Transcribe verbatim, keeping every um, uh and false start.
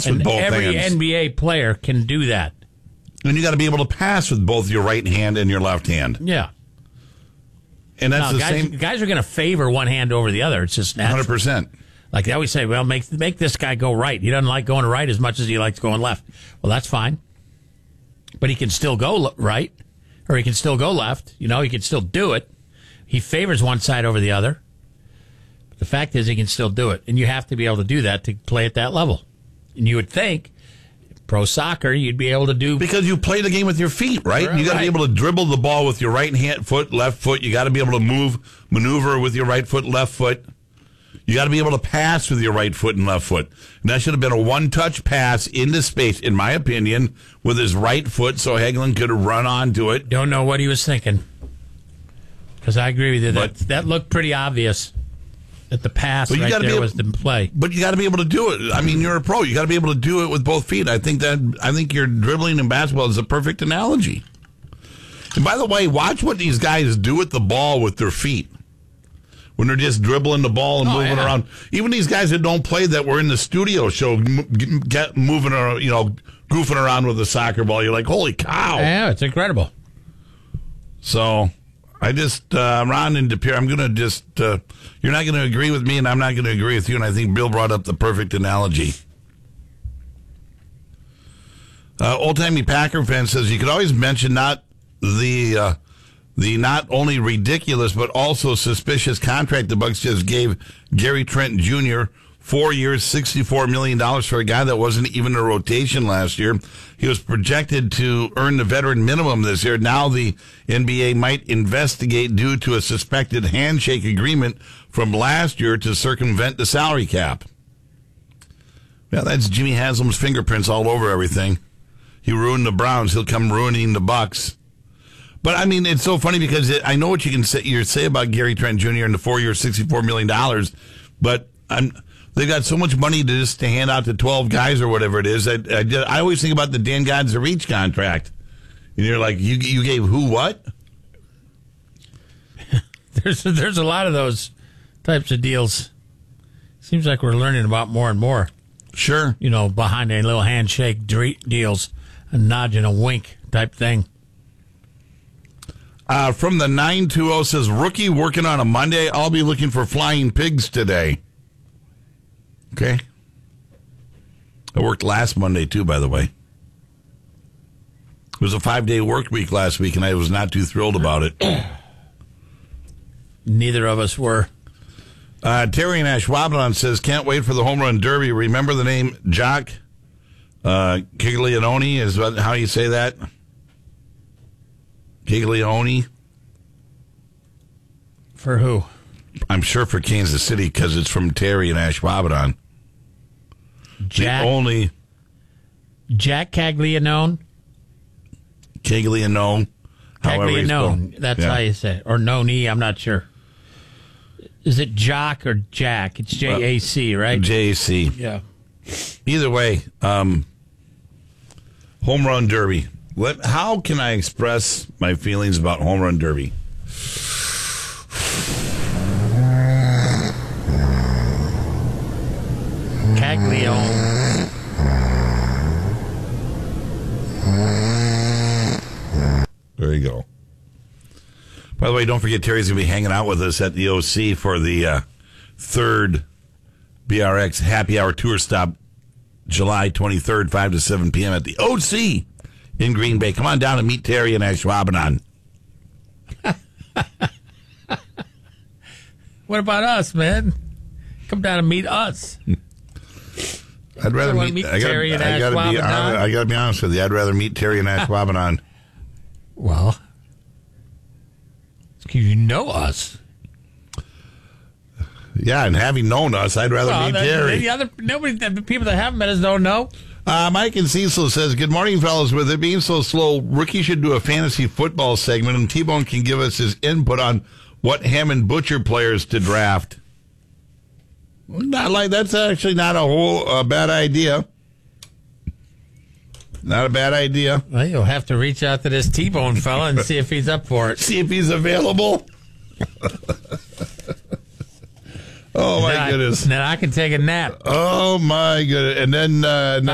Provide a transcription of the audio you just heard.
pass with and both every hands. N B A player can do that. And you got to be able to pass with both your right hand and your left hand. Yeah. And that's now, the guys, same. Guys are going to favor one hand over the other. It's just natural. one hundred percent. Like they always say, well, make make this guy go right. He doesn't like going right as much as he likes going left. Well, that's fine. But he can still go right, or he can still go left. You know, he can still do it. He favors one side over the other. But the fact is, he can still do it. And you have to be able to do that to play at that level. And you would think, pro soccer, you'd be able to do... Because you play the game with your feet, right? Right. You got to be able to dribble the ball with your right hand foot, left foot. You got to be able to move, maneuver with your right foot, left foot. You got to be able to pass with your right foot and left foot. And that should have been a one-touch pass into space, in my opinion, with his right foot so Hagelin could have run onto it. Don't know what he was thinking. Because I agree with you. That, But- that looked pretty obvious that the pass But you right gotta be there able- was the play. But you got to be able to do it. I mean, you're a pro. You got to be able to do it with both feet. I think that I think your dribbling in basketball is a perfect analogy. And by the way, watch what these guys do with the ball with their feet. When they're just dribbling the ball and Oh, moving yeah. around. Even these guys that don't play that were in the studio show, m- get moving around, you know, goofing around with the soccer ball. You're like, holy cow. Yeah, it's incredible. So I just, uh, Ron and DePere, I'm going to just, uh, you're not going to agree with me and I'm not going to agree with you. And I think Bill brought up the perfect analogy. Uh, Old Timey Packer fan says you could always mention not the, uh, the not only ridiculous but also suspicious contract the Bucs just gave Gary Trent Junior Four years, sixty-four million dollars for a guy that wasn't even a rotation last year. He was projected to earn the veteran minimum this year. Now the N B A might investigate due to a suspected handshake agreement from last year to circumvent the salary cap. Yeah, that's Jimmy Haslam's fingerprints all over everything. He ruined the Browns. He'll come ruining the Bucs. But, I mean, it's so funny because it, I know what you can say, you say about Gary Trent Junior and the four years, sixty-four million dollars, but I'm, they've got so much money to just to hand out to twelve guys or whatever it is. I, I, just, I always think about the Dan God's Reach contract. And you're like, you you gave who what? There's there's a lot of those types of deals. Seems like we're learning about more and more. Sure. You know, behind a little handshake dre- deals, a nod and a wink type thing. Uh, from the nine two zero says, rookie working on a Monday. I'll be looking for flying pigs today. Okay. I worked last Monday, too, by the way. It was a five-day work week last week, and I was not too thrilled about it. Neither of us were. Uh, Terry in Ashwaubenon says, can't wait for the home run derby. Remember the name Jock uh, Giglianone? Is that how you say that? Giglione? For who? I'm sure for Kansas City because it's from Terry in Ashwaubenon. Jack, The only Jack Caglianone? Caglianone. however you spell- Caglianone. That's Yeah. how you say it. Or Noni, I'm not sure. Is it Jock or Jack? It's J A C, right? J A C. Yeah. Either way, um, home run derby. Let, how can I express my feelings about home run derby? Caglione. There you go. By the way, don't forget Terry's going to be hanging out with us at the O C for the uh, third B R X Happy Hour Tour Stop, July twenty-third, five to seven p.m. at the O C in Green Bay. Come on down and meet Terry and Ashwaubenon. What about us, man? Come down and meet us. I'd rather You wanna meet, meet I gotta, Terry and I gotta be Ashwaubenon? hon- I got to be honest with you. I'd rather meet Terry and Ashwaubenon. Well, it's 'cause you know us. Yeah, and having known us, I'd rather Well, meet that- Terry. the other nobody, the people that haven't met us don't know. Uh, Mike in Cecil says, good morning, fellas. With it being so slow, Rookie should do a fantasy football segment, and T-Bone can give us his input on what Hammond Butcher players to draft. Not like that's actually not a whole uh, bad idea. Not a bad idea. Well, you'll have to reach out to this T-Bone fella and see if he's up for it. See if he's available. Oh, my Then I- goodness. then I can take a nap. Oh, my goodness. And then... Uh,